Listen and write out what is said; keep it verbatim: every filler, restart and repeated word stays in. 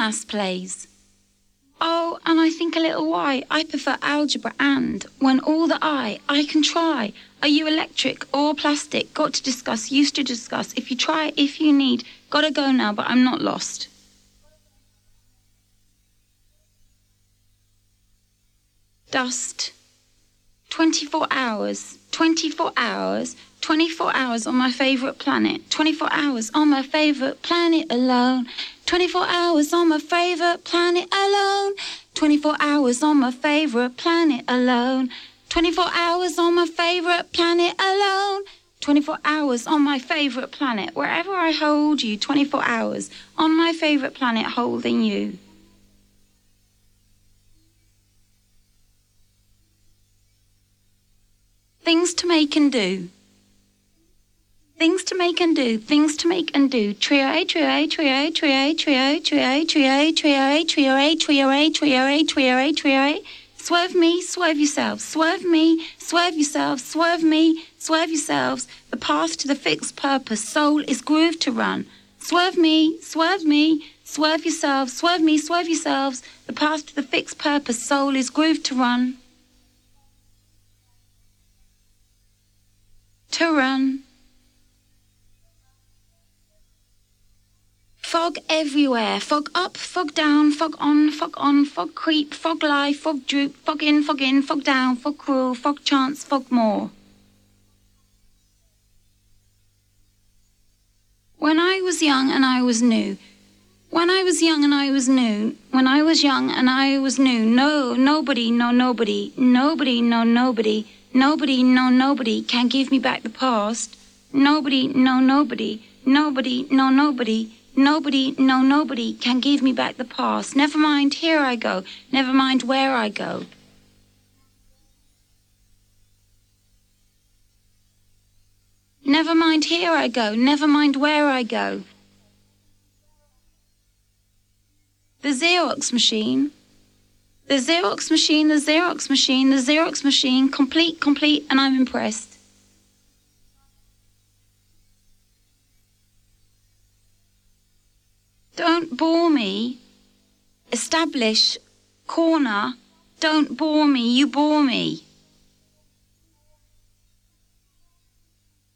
maths plays. Oh, and I think a little why. I prefer algebra and, when all the I, I can try. Are you electric or plastic? Got to discuss, used to discuss. If you try, if you need. Gotta go now, but I'm not lost. Dust. twenty-four hours. twenty-four hours. twenty-four hours on my favourite planet. twenty-four hours on my favourite planet alone. twenty-four hours on my favourite planet alone. twenty-four hours on my favourite planet alone. twenty-four hours on my favourite planet alone. twenty-four hours on my favourite planet. Wherever I hold you, twenty-four hours on my favourite planet holding you. Things to make and do. Things to make and do, things to make and do. Trio, trio, trio, trio, trio, trio, trio, trio, trio, trio, trio, trio, trio. Swerve me, swerve yourselves, swerve me, swerve yourselves, swerve me, swerve yourselves. The path to the fixed purpose, soul is grooved to run. Swerve me, swerve me, swerve yourselves, swerve me, swerve yourselves. The path to the fixed purpose, soul is grooved to run. To run. Fog everywhere, fog up, fog down, fog on, fog on, fog creep, fog lie, fog droop, fog in, fog in, fog down, fog cruel, fog chance, fog more. When I was young and I was new, when I was young and I was new, when I was young and I was new, no, nobody, no, nobody, nobody, no, nobody, nobody, no, nobody can give me back the past. Nobody, no, nobody, nobody, no, nobody. Nobody, no, nobody can give me back the past. Never mind, here I go. Never mind where I go. Never mind, here I go. Never mind where I go. The Xerox machine. The Xerox machine, the Xerox machine, the Xerox machine. Complete, complete, and I'm impressed. Don't bore me. Establish. Corner. Don't bore me, you bore me.